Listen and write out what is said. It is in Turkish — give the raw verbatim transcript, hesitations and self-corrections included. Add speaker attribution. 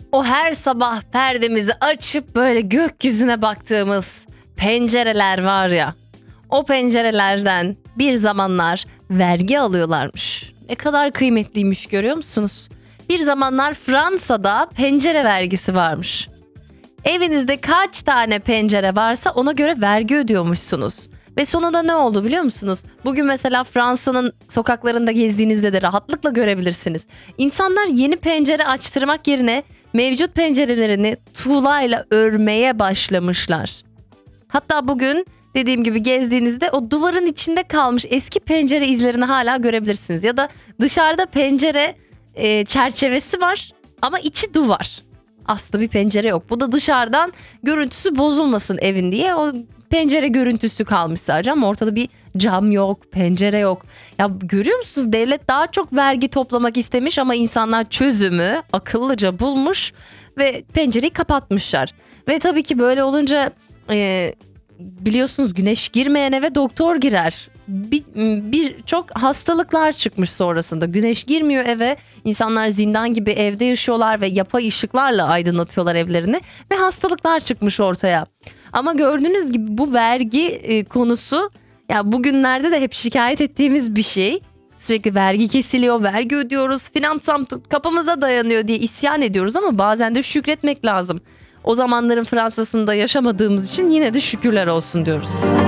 Speaker 1: O her sabah perdemizi açıp böyle gökyüzüne baktığımız pencereler var ya. O pencerelerden bir zamanlar vergi alıyorlarmış. Ne kadar kıymetliymiş görüyor musunuz? Bir zamanlar Fransa'da pencere vergisi varmış. Evinizde kaç tane pencere varsa ona göre vergi ödüyormuşsunuz. Ve sonunda ne oldu biliyor musunuz? Bugün mesela Fransa'nın sokaklarında gezdiğinizde de rahatlıkla görebilirsiniz. İnsanlar yeni pencere açtırmak yerine mevcut pencerelerini tuğlayla örmeye başlamışlar. Hatta bugün dediğim gibi gezdiğinizde o duvarın içinde kalmış eski pencere izlerini hala görebilirsiniz. Ya da dışarıda pencere e, çerçevesi var ama içi duvar. Aslında bir pencere yok. Bu da dışarıdan görüntüsü bozulmasın evin diye o pencere görüntüsü kalmış sadece ama ortada bir cam yok, pencere yok. Ya görüyor musunuz? Devlet daha çok vergi toplamak istemiş ama insanlar çözümü akıllıca bulmuş ve pencereyi kapatmışlar. Ve tabii ki böyle olunca e, biliyorsunuz güneş girmeyen eve doktor girer. Bir, bir çok hastalıklar çıkmış sonrasında. Güneş girmiyor eve. İnsanlar zindan gibi evde yaşıyorlar ve yapay ışıklarla aydınlatıyorlar evlerini ve hastalıklar çıkmış ortaya. Ama gördüğünüz gibi bu vergi e, konusu ya bugünlerde de hep şikayet ettiğimiz bir şey. Sürekli vergi kesiliyor, vergi ödüyoruz, finansam kapımıza dayanıyor diye isyan ediyoruz ama bazen de şükretmek lazım. O zamanların Fransa'sında yaşamadığımız için yine de şükürler olsun diyoruz.